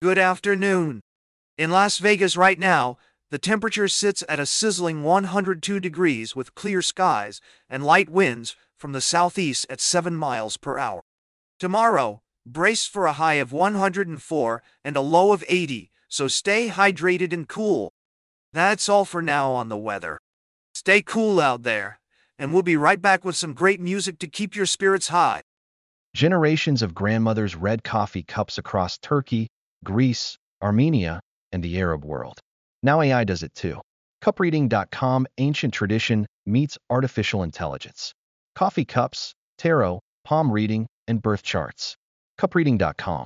Good afternoon. In Las Vegas right now, the temperature sits at a sizzling 102 degrees with clear skies and light winds from the southeast at 7 miles per hour. Tomorrow, brace for a high of 104 and a low of 80, so stay hydrated and cool. That's all for now on the weather. Stay cool out there, and we'll be right back with some great music to keep your spirits high. Generations of grandmothers read coffee cups across Turkey, Greece, Armenia, and the Arab world. Now AI does it too. Cupreading.com, ancient tradition meets artificial intelligence. Coffee cups, tarot, palm reading, and birth charts. Cupreading.com.